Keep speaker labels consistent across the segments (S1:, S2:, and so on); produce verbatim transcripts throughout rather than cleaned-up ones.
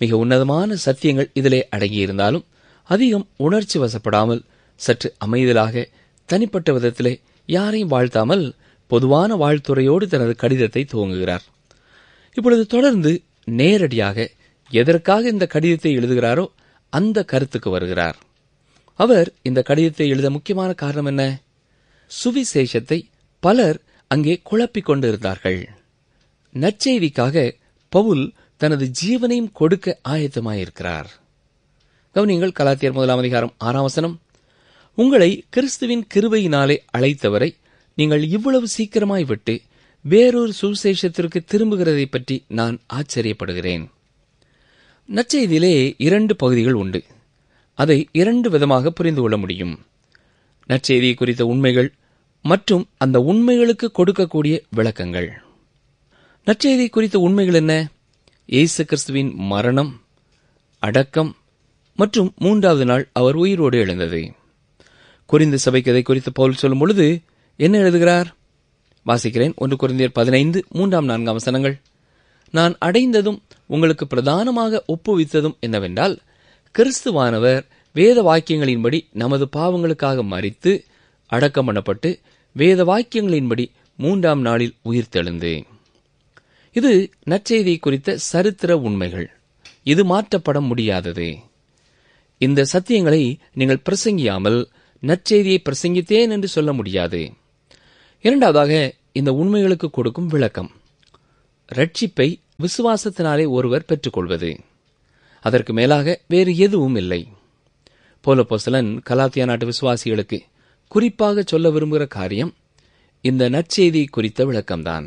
S1: மிக உன்னதமான சத்தியங்கள் இதிலே அடங்கியிருந்தாலும் அதிகம் உணர்ச்சி வசப்படாமல் சற்று அமைதலாக தனிப்பட்ட விதத்திலே யாரையும் வாழ்த்தாமல் பொதுவான வாழ்த்துறையோடு தனது கடிதத்தை துவங்குகிறார். இப்பொழுது தொடர்ந்து நேரடியாக எதற்காக இந்த கடிதத்தை எழுதுகிறாரோ அந்த கருத்துக்கு வருகிறார். அவர் இந்த கடிதத்தை எழுத முக்கியமான காரணம் என்ன? சுவிசேஷத்தை பலர் அங்கே குழப்பிக் கொண்டிருந்தார்கள். நற்செய்திக்காக பவுல் தனது ஜீவனையும் கொடுக்க ஆயத்தமாயிருக்கிறார். கவனியங்கள், கலாத்தியர் முதலாம் அதிகாரம் ஆறாம் வசனம். உங்களை கிறிஸ்துவின் கிருபையினாலே அழைத்தவரை நீங்கள் இவ்வளவு சீக்கிரமாய் விட்டு வேறொரு சுவிசேஷத்திற்கு திரும்புகிறதை பற்றி நான் ஆச்சரியப்படுகிறேன். நற்செய்தியிலே இரண்டு பகுதிகள் உண்டு. அதை இரண்டு விதமாக புரிந்து கொள்ள முடியும். நற்செய்தி குறித்த உண்மைகள் மற்றும் அந்த உண்மைகளுக்கு கொடுக்கக்கூடிய விளக்கங்கள். நற்செய்தி குறித்த உண்மைகள் என்ன? இயேசு கிறிஸ்துவின் மரணம், அடக்கம் மற்றும் மூன்றாவது நாள் அவர் உயிரோடு எழுந்தது. கொரிந்து சபைக்கு இதை குறித்து பவுல் சொல்லும் பொழுது என்ன எழுதுகிறார்? வாசிக்கிறேன். ஒன்று கொரிந்தியர் பதினைந்து மூன்றாம் நான்காம் வசனங்கள். நான் அடைந்ததும் உங்களுக்கு பிரதானமாக ஒப்புவித்ததும் என்னவென்றால், கிறிஸ்துவானவர் வேத வாக்கியங்களின்படி நமது பாவங்களுக்காக மரித்து அடக்கம் பண்ணப்பட்டு வேத வாக்கியங்களின்படி மூன்றாம் நாளில் உயிர்த்தெழுந்து. இது நற்செய்தி குறித்த சரித்திர உண்மைகள். இது மாற்றப்பட முடியாதது. இந்த சத்தியங்களை நீங்கள் பிரசங்கியாமல் நற்செய்தியை பிரசங்கித்தேன் என்று சொல்ல முடியாது. இரண்டாவதாக, இந்த உண்மைகளுக்கு கொடுக்கும் விளக்கம். ரட்சிப்பை விசுவாசத்தினாலே ஒருவர் பெற்றுக்கொள்வது. அதற்கு மேலாக வேறு எதுவும் இல்லை. பவுலப்போஸ்தலன் கலாத்தியா நாட்டு விசுவாசிகளுக்கு குறிப்பாக சொல்ல விரும்புகிற காரியம் இந்த நற்செய்தி குறித்த விளக்கம்தான்.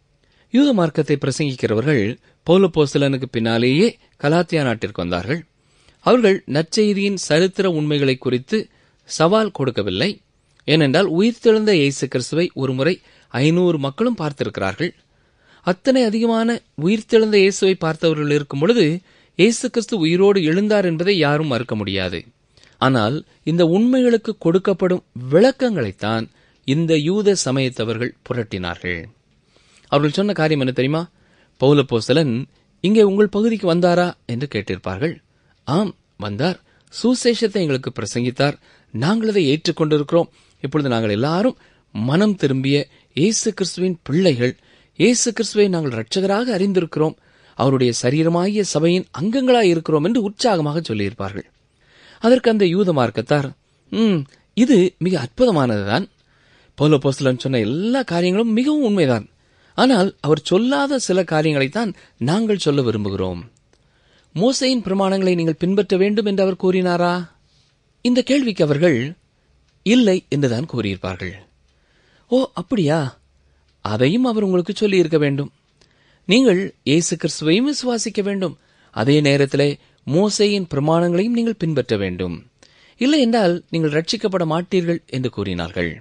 S1: யூத மார்க்கத்தை பிரசங்கிக்கிறவர்கள் பவுலப்போஸ்தலனுக்கு பின்னாலேயே கலாத்தியா நாட்டிற்கு வந்தார்கள். அவர்கள் நற்செய்தியின் சரித்திர உண்மைகளை குறித்து சவால் கொடுக்கவில்லை. ஏனென்றால் உயிர்த்தெழுந்த இயேசு கிறிஸ்துவை ஒருமுறை ஐநூறு மக்களும் பார்த்திருக்கிறார்கள். அத்தனை அதிகமான உயிர்த்தெழுந்த இயேசுவை பார்த்தவர்கள் இருக்கும் பொழுது இயேசு கிறிஸ்து உயிரோடு எழுந்தார் என்பதை யாரும் மறுக்க முடியாது. ஆனால் இந்த உண்மைகளுக்கு கொடுக்கப்படும் விளக்கங்களைத்தான் இந்த யூத சமயத்தவர்கள் புரட்டினார்கள். அவர்கள் சொன்ன காரியம் என்ன தெரியுமா? பவுலப்போஸ்தலன் இங்கே உங்கள் பகுதிக்கு வந்தாரா என்று கேட்டிருப்பார்கள். ஆம், வந்தார். சுசேஷத்தை எங்களுக்கு பிரசங்கித்தார். நாங்கள் அதை ஏற்றுக்கொண்டிருக்கிறோம். இப்பொழுது நாங்கள் எல்லாரும் மனம் திரும்பிய இயேசு கிறிஸ்துவின் பிள்ளைகள். இயேசு கிறிஸ்துவை நாங்கள் இரட்சகராக அறிந்திருக்கிறோம். அவருடைய சரீரமாகிய சபையின் அங்கங்களாய் இருக்கிறோம் என்று உற்சாகமாக சொல்லியிருப்பார்கள். அதற்கு அந்த யூத மார்க்கத்தார், ம் இது மிக அற்புதமானதுதான். பவுலப்போஸ்தலன் சொன்ன எல்லா காரியங்களும் மிகவும் உண்மைதான். ஆனால் அவர் சொல்லாத சில காரியங்களைத்தான் நாங்கள் சொல்ல விரும்புகிறோம். மோசேயின் பிரமாணங்களை நீங்கள் பின்பற்ற வேண்டும் என்று அவர் கூறினாரா? இந்த கேள்விக்கு அவர்கள் இல்லை என்றுதான் கூறியிருப்பார்கள். ஓ, அப்படியா? அதையும் அவர் உங்களுக்கு சொல்லி இருக்க வேண்டும். நீங்கள் இயேசு கிறிஸ்துவையும் விசுவாசிக்க வேண்டும். அதே நேரத்திலே மோசேயின் பிரமாணங்களையும் நீங்கள் பின்பற்ற வேண்டும். இல்லை என்றால் நீங்கள் ரட்சிக்கப்பட மாட்டீர்கள் என்று கூறினார்கள்.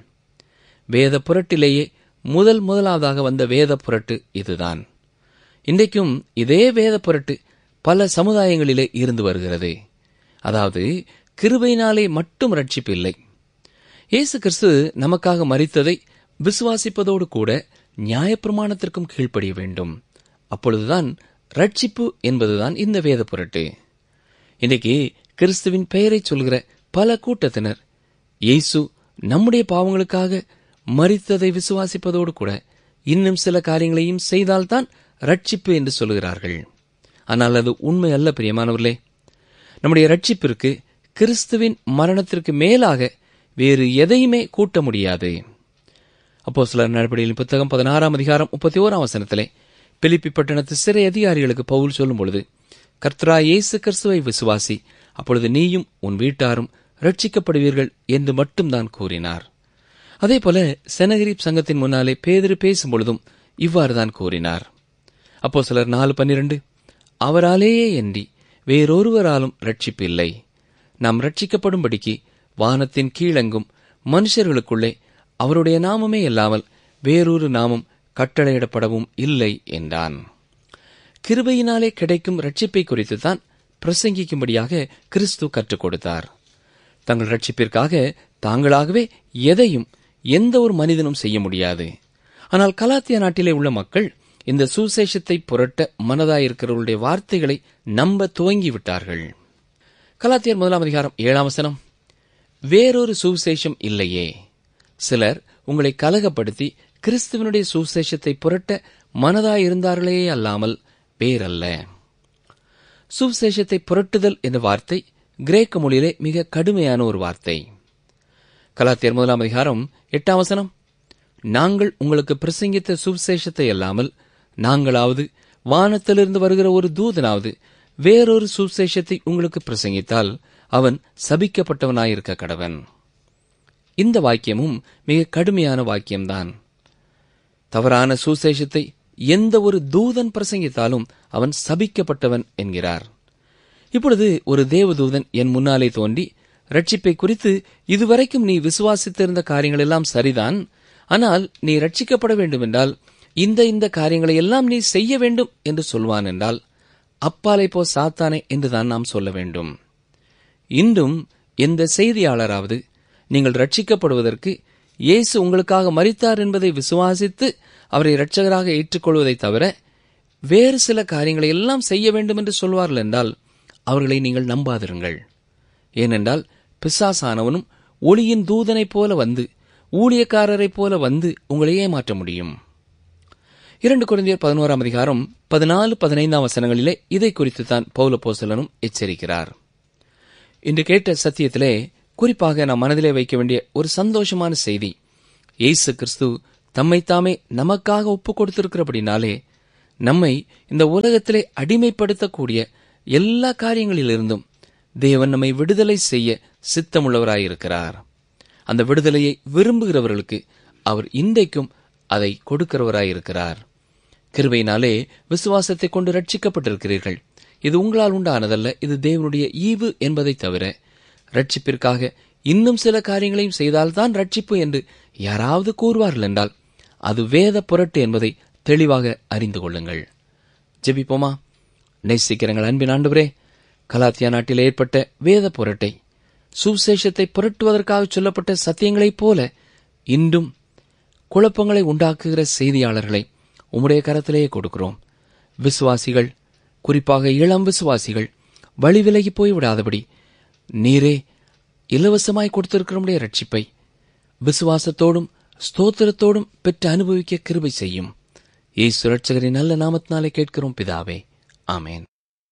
S1: வேத புரட்டிலேயே முதல் முதலாவதாக வந்த வேத புரட்டு இதுதான். இன்றைக்கும் இதே வேத புரட்டு பல சமுதாயங்களிலே இருந்து வருகிறது. அதாவது கிருபையினாலே மட்டும் ரட்சிப்பு இல்லை. இயேசு கிறிஸ்து நமக்காக மரித்ததை விசுவாசிப்பதோடு கூட நியாயப்பிரமாணத்திற்கும் கீழ்ப்படிய வேண்டும். அப்பொழுதுதான் ரட்சிப்பு என்பதுதான் இந்த வேத புரட்டு. இன்றைக்கு கிறிஸ்துவின் பெயரை சொல்கிற பல கூட்டத்தினர் இயேசு நம்முடைய பாவங்களுக்காக மரித்ததை விசுவாசிப்பதோடு கூட இன்னும் சில காரியங்களையும் செய்தால்தான் ரட்சிப்பு என்று சொல்கிறார்கள். ஆனால் அது உண்மை அல்ல. பிரியமானவர்களே, நம்முடைய ரட்சிப்பிற்கு கிறிஸ்துவின் மரணத்திற்கு மேலாக வேறு எதையுமே கூட்ட முடியாது. அப்போஸ்தலர் நடபடிகளின் புத்தகம் பதினாறாம் அதிகாரம் முப்பத்தி ஓராம் வசனத்திலே பிலிப்பி பட்டணத்து சிறை அதிகாரிகளுக்கு பவுல் சொல்லும் பொழுது, கர்த்தராகிய இயேசு கிறிஸ்துவை விசுவாசி, அப்பொழுது நீயும் உன் வீட்டாரும் ரட்சிக்கப்படுவீர்கள் என்று மட்டும்தான் கூறினார். அதே போல செனகரிப் சங்கத்தின் முன்னாலே பேதுரு பேசும் பொழுதும் இவ்வாறுதான் கூறினார். அப்போஸ்தலர் நாலு பன்னிரண்டு, அவராலேயே அன்றி வேறொருவராலும் ரட்சிப்பு இல்லை. நாம் ரட்சிக்கப்படும்படிக்கு வானத்தின் கீழெங்கும் மனுஷர்களுக்குள்ளே அவருடைய நாமமே இல்லாமல் வேறொரு நாமம் கட்டளையிடப்படவும் இல்லை என்றான். கிருபையினாலே கிடைக்கும் ரட்சிப்பை குறித்துத்தான் பிரசங்கிக்கும்படியாக கிறிஸ்து கற்றுக் கொடுத்தார். தங்கள் ரட்சிப்பிற்காக தாங்களாகவே எதையும் எந்த ஒரு மனிதனும் செய்ய முடியாது. ஆனால் கலாத்தியா நாட்டிலே உள்ள மக்கள் இந்த சுசேஷத்தை புரட்ட மனதாயிருக்கிறவர்களுடைய வார்த்தைகளை நம்ப துவங்கிவிட்டார்கள். கலாத்தியர் முதலாம் அதிகாரம் ஏழாம் வசனம், வேறொரு சுவிசேஷம் இல்லையே, சிலர் உங்களை கலகப்படுத்தி கிறிஸ்துவனுடைய சுவிசேஷத்தை புரட்ட மனதாயிருந்தார்களே அல்லாமல் வேறல்ல. சுவிசேஷத்தை புரட்டுதல் என்ற வார்த்தை கிரேக்க மொழியிலே மிக கடுமையான ஒரு வார்த்தை. கலாத்தியர் முதலாம் அதிகாரம் எட்டாம் வசனம், நாங்கள் உங்களுக்கு பிரசங்கித்த சுவிசேஷத்தை அல்லாமல் நாங்களாவது வானத்திலிருந்து வருகிற ஒரு தூதனாவது வேறொரு சுவிசேஷத்தை உங்களுக்கு பிரசங்கித்தால் அவன் சபிக்கப்பட்டவனாயிருக்க கடவன். இந்த வாக்கியமும் மிக கடுமையான வாக்கியம்தான். தவறான சுவிசேஷத்தை எந்த ஒரு தூதன் பிரசங்கித்தாலும் அவன் சபிக்கப்பட்டவன் என்கிறார். இப்பொழுது ஒரு தேவதூதன் என் முன்னாலே தோன்றி, ரட்சிப்பை குறித்து இதுவரைக்கும் நீ விசுவாசித்திருந்த காரியங்கள் எல்லாம் சரிதான், ஆனால் நீ ரட்சிக்கப்பட வேண்டும் என்றால் இந்த இந்த காரியங்களை எல்லாம் நீ செய்ய வேண்டும் என்று சொல்வான் என்றால், அப்பாலை போ சாத்தானே என்றுதான் நாம் சொல்ல வேண்டும். இன்றும் எந்த செய்தியாளராவது நீங்கள் ரட்சிக்கப்படுவதற்கு இயேசு உங்களுக்காக மரித்தார் என்பதை விசுவாசித்து அவரை இரட்சகராக ஏற்றுக்கொள்வதை தவிர வேறு சில காரியங்களை எல்லாம் செய்ய வேண்டும் என்று சொல்வார்கள் என்றால் அவர்களை நீங்கள் நம்பாதிருங்கள். ஏனென்றால் பிசாசானவனும் ஒளியின் தூதனைப் போல வந்து ஊழியக்காரரைப் போல வந்து உங்களை ஏமாற்ற முடியும். இரண்டு கொரிந்தியர் பதினோராம் அதிகாரம் பதினாலு பதினைந்தாம் வசனங்களிலே இதை குறித்துத்தான் பவுல் அப்போஸ்தலனும் எச்சரிக்கிறார். இன்று கேட்ட சத்தியத்திலே குறிப்பாக நாம் மனதிலே வைக்க வேண்டிய ஒரு சந்தோஷமான செய்தி, இயேசு கிறிஸ்து தம்மைத்தாமே நமக்காக ஒப்புக் கொடுத்திருக்கிறபடினாலே நம்மை இந்த உலகத்திலே அடிமைப்படுத்தக்கூடிய எல்லா காரியங்களிலிருந்தும் தேவன் நம்மை விடுதலை செய்ய சித்தமுள்ளவராயிருக்கிறார். அந்த விடுதலையை விரும்புகிறவர்களுக்கு அவர் இன்றைக்கும் அதை கொடுக்கிறவராயிருக்கிறார். கிருபையினாலே விசுவாசத்தை கொண்டு ரட்சிக்கப்பட்டிருக்கிறீர்கள். இது உங்களால் உண்டானதல்ல, இது தேவனுடைய ஈவு என்பதை தவிர ரட்சிப்பிற்காக இன்னும் சில காரியங்களையும் செய்தால்தான் ரட்சிப்பு என்று யாராவது கூறுவார்கள் என்றால் அது வேத புரட்டு என்பதை தெளிவாக அறிந்து கொள்ளுங்கள். ஜெபிப்போமா. நேசிக்கிறங்கள் அன்பின் ஆண்டவரே, கலாத்தியா நாட்டில் ஏற்பட்ட வேத புரட்டை, சுவிசேஷத்தை புரட்டுவதற்காக சொல்லப்பட்ட சத்தியங்களைப் போல இன்றும் குழப்பங்களை உண்டாக்குகிற செய்தியாளர்களை உம்முடைய கரத்திலேயே கொடுக்கிறோம். விசுவாசிகள், குறிப்பாக இளம் விசுவாசிகள் வழி விலகி போய்விடாதபடி நீரே இலவசமாய் கொடுத்திருக்கிற ரட்சிப்பை விசுவாசத்தோடும் ஸ்தோத்திரத்தோடும் பெற்று அனுபவிக்க கிருபை செய்யும். இயேசு இரட்சகரின் நல்ல நாமத்தினாலே கேட்கிறோம் பிதாவே, ஆமேன்.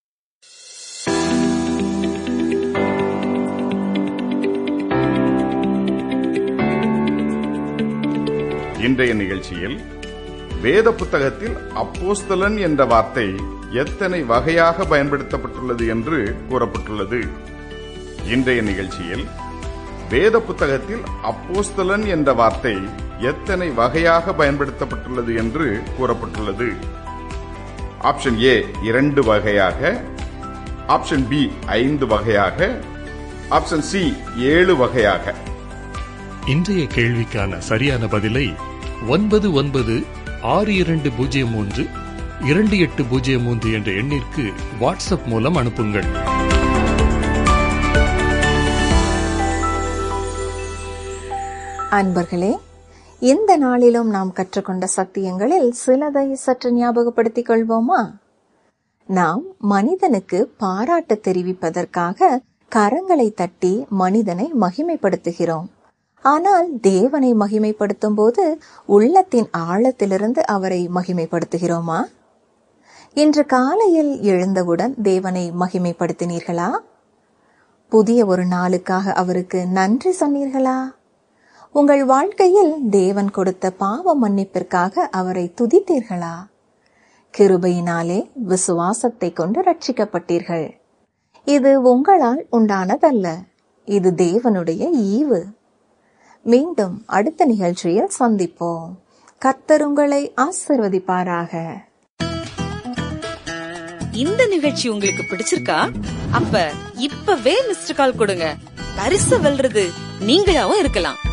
S2: இன்றைய நிகழ்ச்சியில் வேத புத்தகத்தில் அப்போஸ்தலன் என்ற வார்த்தை எத்தனை வகையாக பயன்படுத்தப்பட்டுள்ளது என்று கூறப்பட்டுள்ளது. இன்றைய நிகழ்ச்சியில் வேத புத்தகத்தில் அப்போஸ்தலன் என்ற வார்த்தை எத்தனை வகையாக பயன்படுத்தப்பட்டுள்ளது என்று கூறப்பட்டுள்ளது. ஆப்ஷன் ஏ இரண்டு வகையாக, ஆப்ஷன் பி ஐந்து வகையாக, ஆப்ஷன் சி ஏழு வகையாக.
S3: இன்றைய கேள்விக்கான சரியான பதிலை ஒன்பது ஒன்பது ஆறு இரண்டு பூஜ்ஜியம் மூன்று இரண்டு எட்டு பூஜ்ஜியம் மூன்று என்ற எண்ணிற்கு வாட்ஸ்அப் மூலம் அனுப்புங்கள்.
S4: அன்பர்களே, இந்த நாளிலும் நாம் கற்றுக்கொண்ட சத்தியங்களில் சிலதை சற்று ஞாபகப்படுத்திக் கொள்வோமா? நாம் மனிதனுக்கு பாராட்டு தெரிவிப்பதற்காக கரங்களை தட்டி மனிதனை மகிமைப்படுத்துகிறோம். ஆனால் தேவனை மகிமைப்படுத்தும் போது உள்ளத்தின் ஆழத்திலிருந்து அவரை மகிமைப்படுத்துகிறோமா? இன்று காலையில் எழுந்தவுடன் தேவனை மகிமைப்படுத்தினீர்களா? புதிய ஒரு நாளுக்காக அவருக்கு நன்றி சொன்னீர்களா? உங்கள் வாழ்க்கையில் தேவன் கொடுத்த பாவ மன்னிப்பிற்காக அவரை துதித்தீர்களா? கிருபையினாலே விசுவாசத்தை கொண்டு ரட்சிக்கப்பட்டீர்கள். இது உங்களால் உண்டானதல்ல, இது தேவனுடைய ஈவு. மீண்டும் அடுத்த நிகழ்ச்சியில் சந்திப்போம். கர்த்தர் உங்களை ஆசீர்வதிப்பாராக.
S5: இந்த நிகழ்ச்சி உங்களுக்கு பிடிச்சிருக்கா? அப்ப இப்பவே மிஸ்டர் கால் கொடுங்க. பரிசு வெல்றது நீங்களாவும் இருக்கலாம்.